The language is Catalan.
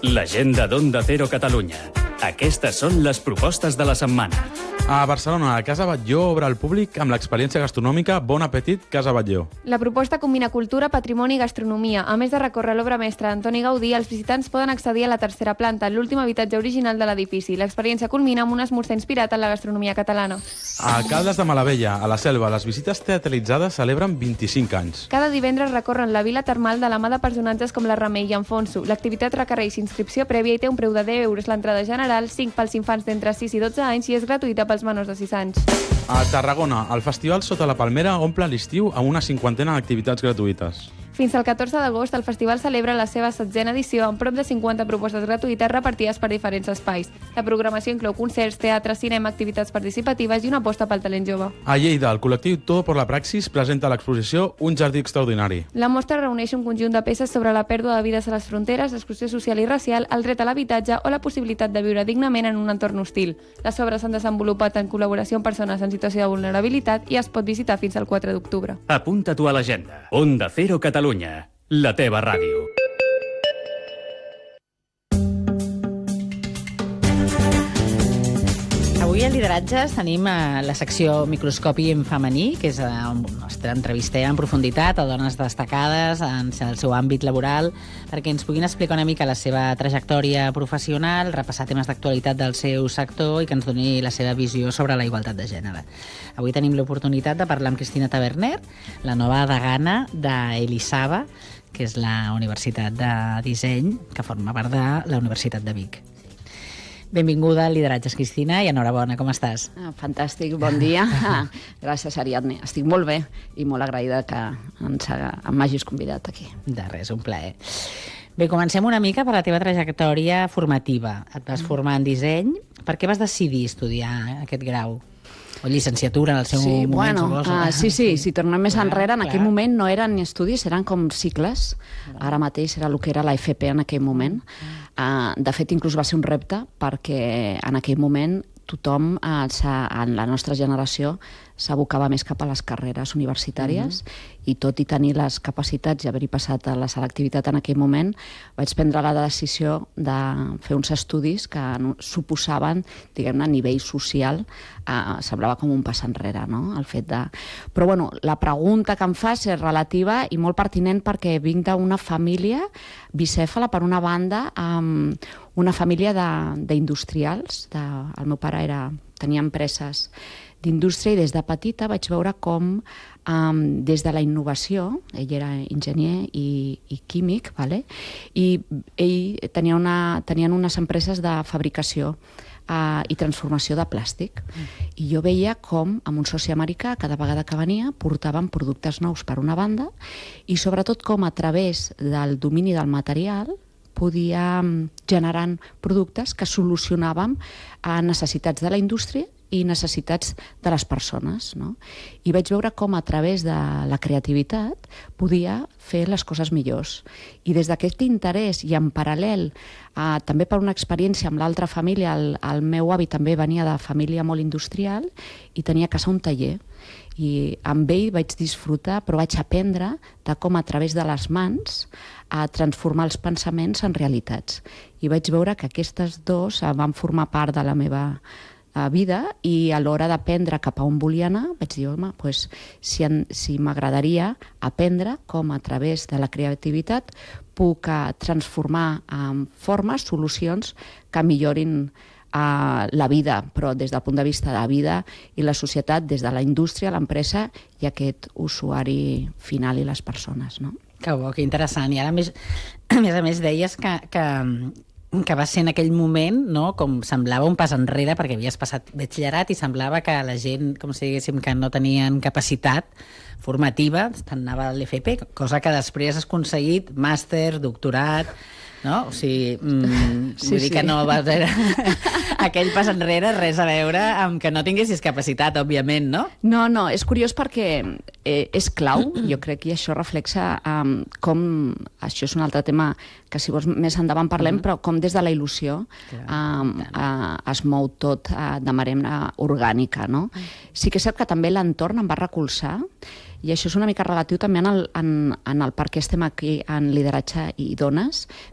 L'agenda d'Onda Cero Catalunya. Aquestes són les propostes de la setmana. A Barcelona, la Casa Batlló obre al públic amb l'experiència gastronòmica Bon Apetit Casa Batlló. La proposta combina cultura, patrimoni i gastronomia. A més de recórrer l'obra mestra d'Antoni Gaudí, els visitants poden accedir a la tercera planta, l'últim habitatge original de l'edifici. L'experiència culmina amb un esmorzar inspirat en la gastronomia catalana. A Caldes de Malavella, a la Selva, les visites teatralitzades celebren 25 anys. Cada divendres recorren la vila termal de la mà de personatges com la Remei i Enfonso. L'activitat requereix inscripció prèvia i té un preu de 10 euros l'entrada general, 5 pels infants d'entre 6 i 12 anys i és gratuïta pels menors de 6 anys. A Tarragona, el Festival Sota la Palmera omple l'estiu amb una 50ena d'activitats gratuïtes. Fins al 14 d'agost, el festival celebra la seva 7a edició amb prop de 50 propostes gratuïtes repartides per diferents espais. La programació inclou concerts, teatre, cinema, activitats participatives i una aposta pel talent jove. A Lleida, el col·lectiu Todo por la Praxis presenta l'exposició Un jardí extraordinari. La mostra reuneix un conjunt de peces sobre la pèrdua de vides a les fronteres, l'exclusió social i racial, el dret a l'habitatge o la possibilitat de viure dignament en un entorn hostil. Les obres s'han desenvolupat en col·laboració amb persones en situació de vulnerabilitat i es pot visitar fins al 4 d'octubre. Apunta-t'ho a l'agenda. Onda Cero Catalunya, la teva ràdio. Avui a Lideratges tenim la secció Microscopi en femení, que és on entrevistem en profunditat a dones destacades en el seu àmbit laboral, perquè ens puguin explicar una mica la seva trajectòria professional, repassar temes d'actualitat del seu sector i que ens doni la seva visió sobre la igualtat de gènere. Avui tenim l'oportunitat de parlar amb Cristina Taverner, la nova degana d'Elisava, que és la Universitat de Disseny, que forma part de la Universitat de Vic. Benvinguda a Lideratges, Cristina, i enhorabona, com estàs? Fantàstic, bon dia. Gràcies, Ariadne. Estic molt bé i molt agraïda que m'hagis convidat aquí. De res, un plaer. Bé, comencem una mica per la teva trajectòria formativa. Et vas formar en disseny. Per què vas decidir estudiar aquest grau? O llicenciatura en el seu moment, suposo. Si tornem més enrere, en aquell moment no eren ni estudis, eren com cicles. Ara mateix era el que era la FP en aquell moment. De fet, inclús va ser un repte, perquè en aquell moment tothom, en la nostra generació, s'abocava més cap a les carreres universitàries i tot i tenir les capacitats i haver-hi passat a la selectivitat en aquell moment, vaig prendre la decisió de fer uns estudis que suposaven, diguem-ne, a nivell social, semblava com un pas enrere, no? El fet de... Però, bueno, la pregunta que em fas és relativa i molt pertinent perquè vinc d'una família bicèfala, per una banda, una família d'industrials. El meu pare tenia empreses d'indústria i des de petita vaig veure com des de la innovació, ell era enginyer i químic, i ell tenien unes empreses de fabricació i transformació de plàstic. I jo veia com, amb un soci americà, cada vegada que venia, portaven productes nous per una banda i sobretot com a través del domini del material podia generar productes que solucionàvem necessitats de la indústria i necessitats de les persones, no? I vaig veure com a través de la creativitat podia fer les coses millors. I des d'aquest interès i en paral·lel, també per una experiència amb l'altra família, el meu avi també venia de família molt industrial i tenia a casa un taller. I amb ell vaig disfrutar, però vaig aprendre de com a través de les mans transformar els pensaments en realitats. I vaig veure que aquestes dues van formar part de la meva vida i a l'hora d'aprendre cap a on volia anar vaig dir, home, si m'agradaria aprendre com a través de la creativitat puc transformar en formes, solucions que millorin la vida, però des del punt de vista de la vida i la societat, des de la indústria, l'empresa i aquest usuari final i les persones, no? Que bo, que interessant. I ara, a més deies que va ser en aquell moment, no? Com semblava un pas enrere perquè havies passat batxillerat i semblava que la gent, com si diguéssim, que no tenien capacitat formativa, anava a l'FP, cosa que després has aconseguit màster, doctorat, no? O sigui, vull dir que no va ser aquell pas enrere, res a veure amb que no tinguessis capacitat, òbviament, no? No, és curiós perquè és clau, jo crec, i això reflexa com, això és un altre tema que si vols més endavant parlem, però com des de la il·lusió es mou tot de manera orgànica, no? Sí que és cert que també l'entorn em va recolzar, i això és una mica relatiu també en el per què estem aquí en lideratge i dones,